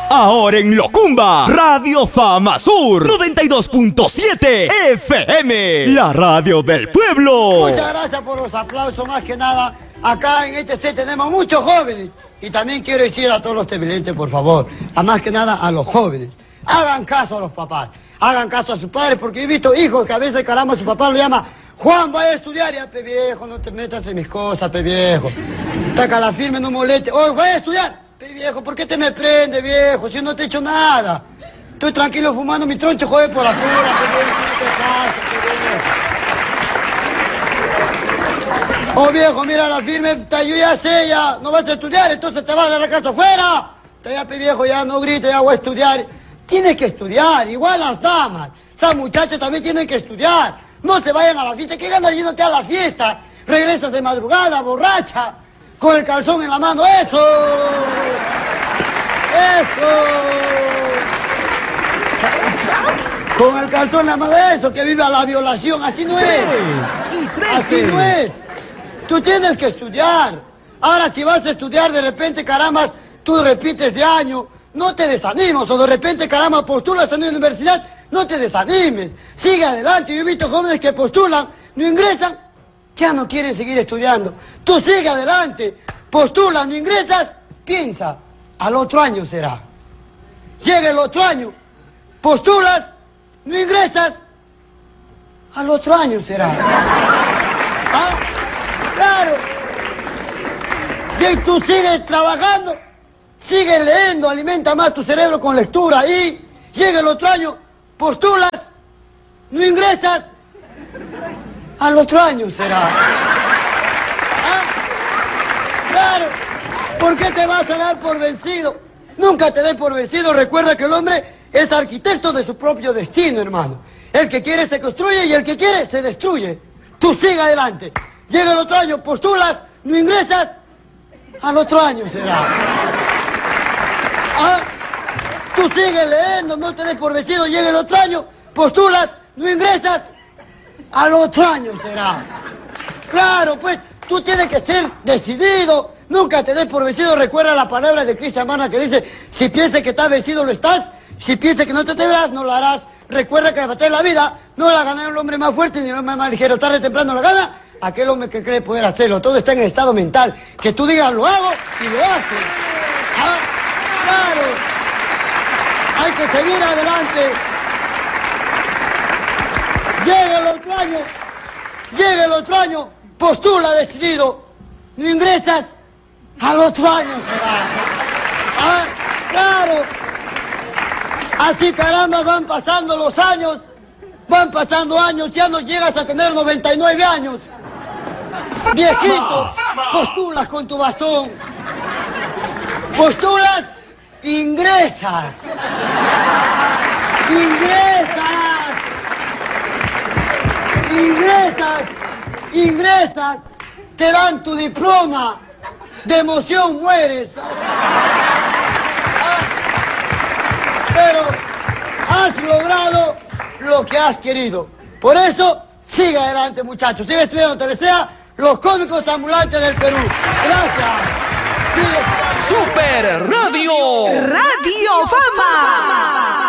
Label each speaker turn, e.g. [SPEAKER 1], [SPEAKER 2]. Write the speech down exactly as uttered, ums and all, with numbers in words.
[SPEAKER 1] Ahora en Locumba, Radio Fama Sur noventa y dos punto siete F M, la radio del pueblo.
[SPEAKER 2] Muchas gracias por los aplausos, más que nada. Acá en este set tenemos muchos jóvenes. Y también quiero decir a todos los televidentes, por favor, a más que nada a los jóvenes, hagan caso a los papás, hagan caso a sus padres, porque he visto hijos que a veces, caramba, su papá lo llama: Juan, vaya a estudiar. Ya, pe viejo, no te metas en mis cosas, pe viejo. Taca la firme, no moleste. Oye, vaya a estudiar. Pe viejo, ¿por qué te me prende, viejo? Si no te he hecho nada. Estoy tranquilo fumando mi troncho, joder, por la pura, pe viejo, no te pases, pe viejo. Oh, viejo, mira la firme, yo ya sé, ya, no vas a estudiar, entonces te vas a la casa afuera. Te ya, pe viejo, ya no grites, ya voy a estudiar. Tienes que estudiar, igual las damas. Esas muchachas también tienen que estudiar. No se vayan a la fiesta, ¿qué ganas yéndote a la fiesta? Regresas de madrugada, borracha, con el calzón en la mano, ¡eso! ¡Eso! Con el calzón en la mano, eso, que viva la violación, así no es. Así no es. Tú tienes que estudiar. Ahora, si vas a estudiar, de repente, caramba, tú repites de año, no te desanimes, o de repente, caramba, postulas en la universidad, no te desanimes, sigue adelante. Yo he visto jóvenes que postulan, no ingresan, ya no quieren seguir estudiando. Tú sigue adelante, postulas, no ingresas, piensa, al otro año será. Llega el otro año, postulas, no ingresas, al otro año será. ¿Ah? Claro. Bien, tú sigues trabajando, sigues leyendo, alimenta más tu cerebro con lectura y llega el otro año, postulas, no ingresas, al otro año será. ¿Ah? Claro. ¿Por qué te vas a dar por vencido? Nunca te des por vencido. Recuerda que el hombre es arquitecto de su propio destino, hermano. El que quiere se construye y el que quiere se destruye. Tú sigue adelante. Llega el otro año, postulas, no ingresas, al otro año será. ¿Ah? Tú sigues leyendo, no te des por vencido, llega el otro año, postulas, no ingresas, al otro año será. Claro, pues, tú tienes que ser decidido, nunca te des por vencido. Recuerda la palabra de Cristian Mana que dice: si piensas que estás vencido, lo estás; si piensas que no te atreverás, no lo harás. Recuerda que la batalla de la vida no la gana el hombre más fuerte ni el hombre más ligero. Tarde o temprano la gana aquel hombre que cree poder hacerlo. Todo está en el estado mental. Que tú digas: lo hago, y lo haces. ¿Ah? Claro. Hay que seguir adelante. Llega el otro año, llega el otro año, postula decidido, no ingresas, al otro año será. ¿Ah? Claro. Así, caramba, van pasando los años, van pasando años, ya no llegas a tener noventa y nueve años. Viejito, postulas con tu bastón. Postulas, ingresas. Ingresas. Ingresas. Ingresas. Te dan tu diploma. De emoción mueres. Pero has logrado lo que has querido. Por eso, sigue adelante, muchachos. Sigue estudiando, te desea los cómicos ambulantes del Perú. Gracias. Sigue.
[SPEAKER 1] Super Radio.
[SPEAKER 3] Radio Fama.